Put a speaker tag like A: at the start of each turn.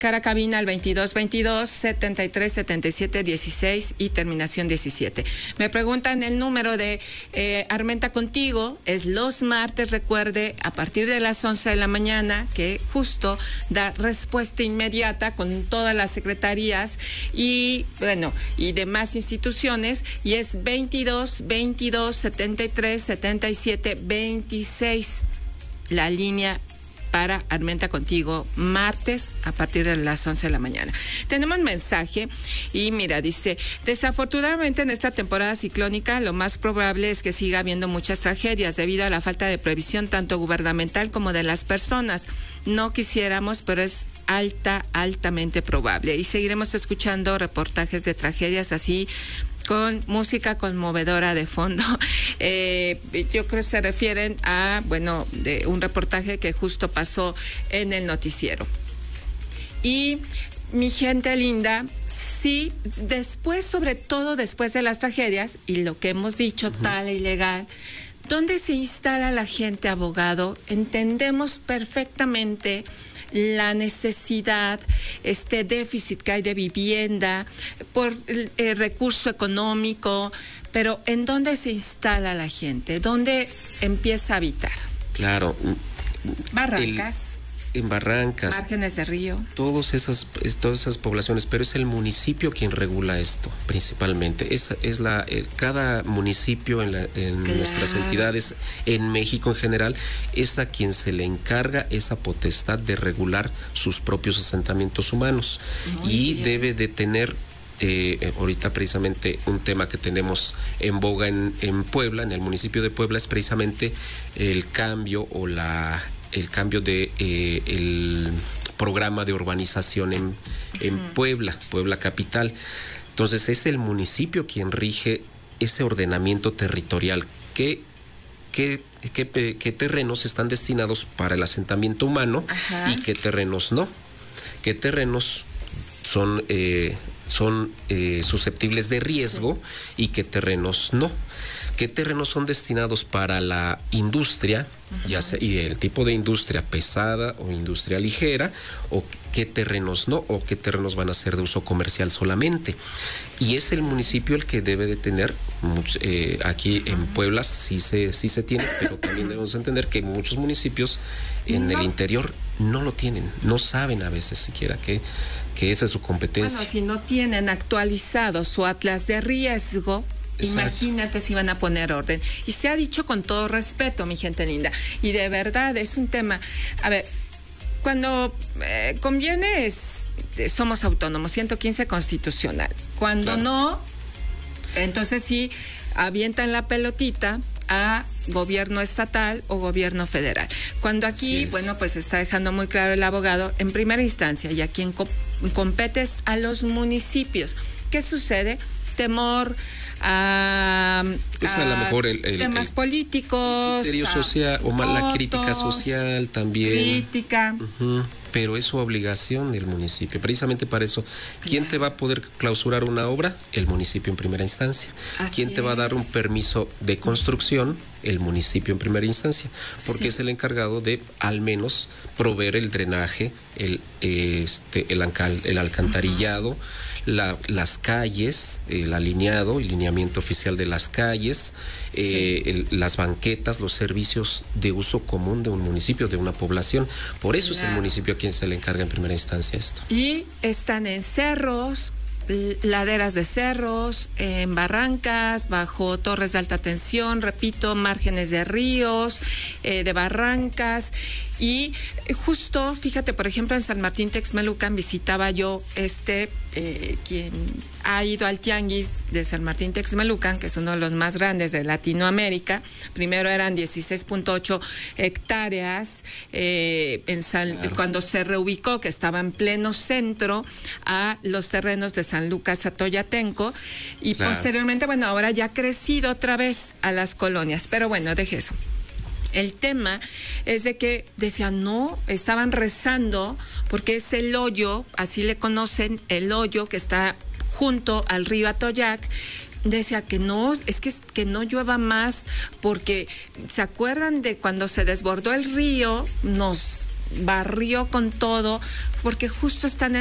A: cara cabina al 2222-7377-16 y terminación 17. Me preguntan el número de Armenta Contigo, es los martes, recuerde, a partir de las 11 de la mañana, que justo da respuesta inmediata con todas las secretarías y, bueno, y demás instituciones, y es 2222-7377-26, la línea para Armenta Contigo, martes a partir de las 11 de la mañana. Tenemos un mensaje y mira, dice, desafortunadamente en esta temporada ciclónica lo más probable es que siga habiendo muchas tragedias debido a la falta de previsión tanto gubernamental como de las personas. No quisiéramos, pero es altamente probable. Y seguiremos escuchando reportajes de tragedias así, con música conmovedora de fondo. Yo creo que se refieren a, bueno, de un reportaje que justo pasó en el noticiero. Y mi gente linda, sí, después, sobre todo después de las tragedias, y lo que hemos dicho, tal e ilegal, ¿dónde se instala la gente, abogado? Entendemos perfectamente la necesidad, este déficit que hay de vivienda, por el recurso económico, pero ¿en dónde se instala la gente? ¿Dónde empieza a habitar?
B: Claro.
A: Barrancas.
B: En barrancas.
A: Márgenes de río.
B: Todas esas poblaciones, pero es el municipio quien regula esto, principalmente. Cada municipio en claro, nuestras entidades, en México en general, es a quien se le encarga esa potestad de regular sus propios asentamientos humanos. Muy bien. Debe de tener, ahorita precisamente un tema que tenemos en boga en Puebla, en el municipio de Puebla, es precisamente el cambio o el cambio de el programa de urbanización en Puebla capital. Entonces es el municipio quien rige ese ordenamiento territorial. ¿Qué terrenos están destinados para el asentamiento humano? Ajá. Y qué terrenos no? ¿Qué terrenos son susceptibles de riesgo? Sí. Y qué terrenos no? ¿Qué terrenos son destinados para la industria, ya sea, y el tipo de industria pesada o industria ligera, o qué terrenos no, o qué terrenos van a ser de uso comercial solamente? Y es el municipio el que debe de tener, aquí en Puebla sí se tiene, pero también debemos entender que muchos municipios en el interior no lo tienen, no saben a veces siquiera que esa es su competencia.
A: Bueno, si no tienen actualizado su atlas de riesgo, exacto, imagínate si van a poner orden. Y se ha dicho con todo respeto, mi gente linda, y de verdad es un tema, a ver, cuando conviene somos autónomos, 115 constitucional. Cuando claro, no, entonces sí avientan la pelotita a gobierno estatal o gobierno federal. Cuando aquí, bueno, pues está dejando muy claro el abogado, en primera instancia, y a quien compete es a los municipios. ¿Qué sucede? Temor a lo mejor temas políticos,
B: criterio social o la crítica social también.
A: Crítica.
B: Pero es su obligación del municipio. Precisamente para eso, ¿quién te va a poder clausurar una obra? El municipio en primera instancia. ¿Quién te va a dar un permiso de construcción? El municipio en primera instancia, porque es el encargado de al menos proveer el drenaje, el alcantarillado, las calles, el alineado, el lineamiento oficial de las calles, las banquetas, los servicios de uso común de un municipio, de una población. Por eso es el municipio a quien se le encarga en primera instancia esto.
A: Y están en cerros, laderas de cerros, en barrancas, bajo torres de alta tensión, repito, márgenes de ríos, de barrancas. Y justo, fíjate, por ejemplo, en San Martín Texmelucan visitaba yo quien ha ido al tianguis de San Martín Texmelucan, que es uno de los más grandes de Latinoamérica. Primero eran 16.8 hectáreas claro, cuando se reubicó, que estaba en pleno centro, a los terrenos de San Lucas Atoyatenco, y claro, posteriormente, bueno, ahora ya ha crecido otra vez a las colonias, pero bueno, deje eso. El tema es de que decían, no, estaban rezando porque es el hoyo, así le conocen, el hoyo que está junto al río Atoyac. Decía que no, es que no llueva más, porque ¿se acuerdan de cuando se desbordó el río? Nos barrió con todo, porque justo están